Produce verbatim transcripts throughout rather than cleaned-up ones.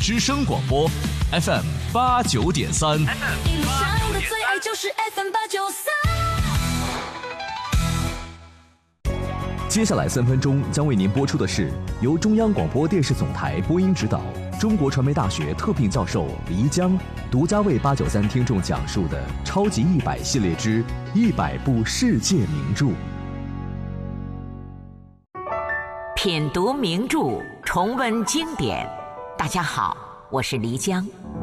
之声广播 F M 八九点三。 一路上的最爱就是 F M 八九三。 接下来三分钟将为您播出的是由中央广播电视总台播音指导，中国传媒大学特聘教授黎江独家为八九三听众讲述的超级一百系列之一百部世界名著。 品读名著，重温经典。大家好，我是黎江。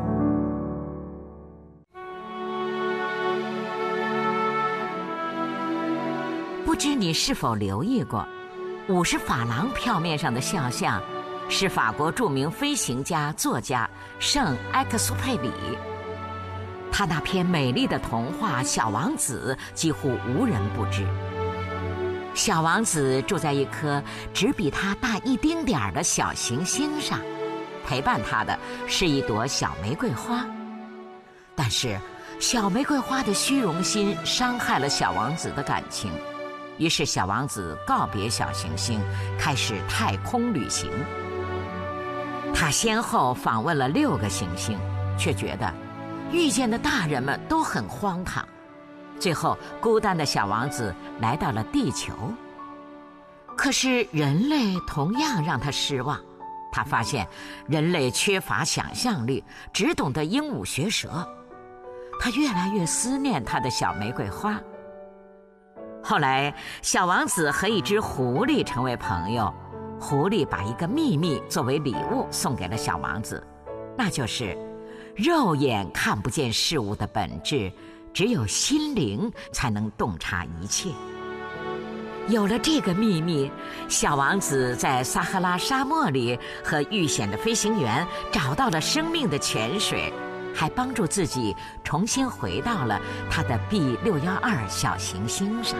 不知你是否留意过，五十法郎票面上的肖像是法国著名飞行家、作家圣埃克苏佩里。他那篇美丽的童话《小王子》几乎无人不知。小王子住在一颗只比他大一丁点儿的小行星上，陪伴他的是一朵小玫瑰花。但是小玫瑰花的虚荣心伤害了小王子的感情，于是小王子告别小行星，开始太空旅行。他先后访问了六个行星，却觉得遇见的大人们都很荒唐。最后孤单的小王子来到了地球。可是人类同样让他失望，他发现人类缺乏想象力，只懂得鹦鹉学舌。他越来越思念他的小玫瑰花。后来小王子和一只狐狸成为朋友，狐狸把一个秘密作为礼物送给了小王子，那就是肉眼看不见事物的本质，只有心灵才能洞察一切。有了这个秘密，小王子在撒哈拉沙漠里和遇险的飞行员找到了生命的泉水，还帮助自己重新回到了他的 B 六一二 小行星上。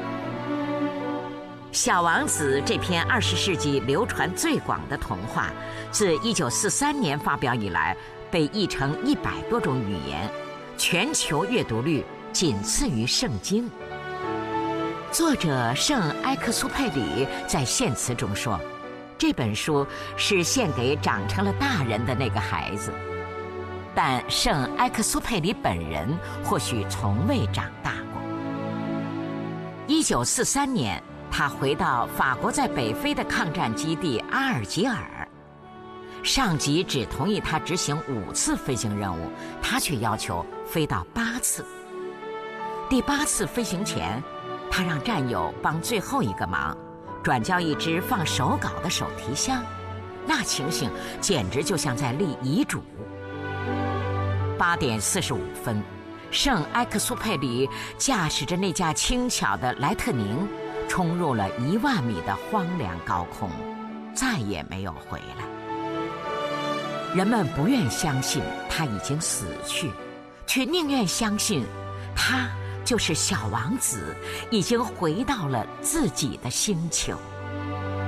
小王子这篇二十世纪流传最广的童话，自一九四三年发表以来，被译成一百多种语言，全球阅读率仅次于圣经。作者圣埃克苏佩里在献词中说，这本书是献给长成了大人的那个孩子，但圣埃克苏佩里本人或许从未长大过。一九四三年，他回到法国在北非的抗战基地阿尔及尔，上级只同意他执行五次飞行任务，他却要求飞到八次。第八次飞行前，他让战友帮最后一个忙，转交一只放手稿的手提箱，那情形简直就像在立遗嘱。八点四十五分，圣埃克苏佩里驾驶着那架轻巧的莱特宁，冲入了一万米的荒凉高空，再也没有回来。人们不愿相信他已经死去，却宁愿相信他就是小王子，已经回到了自己的星球。